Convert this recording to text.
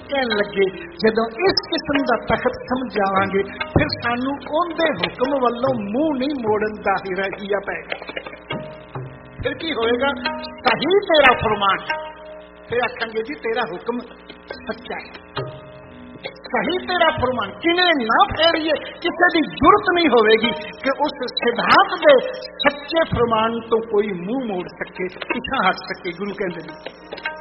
कहन लगे जदों इस किस्म का तखत समझ जावांगे फिर सानू उनके हुक्म वालों मुंह नहीं मोड़न का ही रहिया पैगा। फिर की होएगा? सही तेरा फरमान, फिर आखेंगे जी तेरा हुक्म सच्चा है। सही तेरा फरमान किने ना फेरिए, किसी की जरूरत नहीं होगी कि उस सिद्धांत के सच्चे फरमान तो कोई मुंह मोड़ सके, पिछा हट सके। गुरु कहते